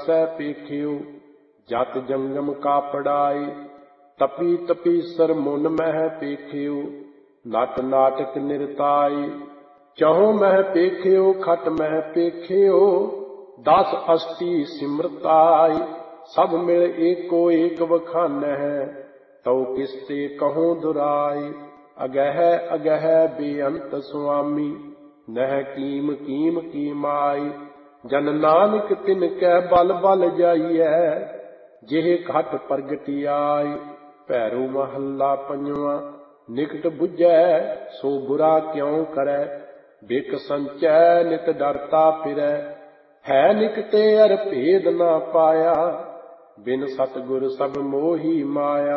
सै पेख्यो, जत जंगम का पड़ाए। तपी तपीसर मुन मह पेख्यो, नट नाटक निरताए। चहु मह पेख्यो खट मह पेख्यो, 10 अष्टी सिमरताय। सब मिल एको एक वखानह, तौ किसते कहूँ दुराय। अगह अगह बेअंत स्वामी, नह कीम कीम की माय। जन नानक तिन कै बल बल जाइए, जेह घट प्रगति आय। भैरो महला पंजवा। निकट बुझै सो बुरा क्यों करै, बिक संचै नित डरता फिरै। है निकटे अर भेद ना पाया, बिन सतगुर सब मोही माया।